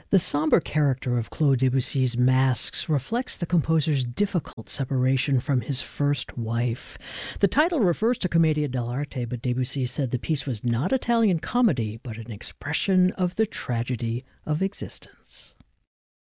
The somber character of Claude Debussy's Masks reflects the composer's difficult separation from his first wife. The title refers to Commedia dell'arte, but Debussy said the piece was not Italian comedy, but an expression of the tragedy of existence.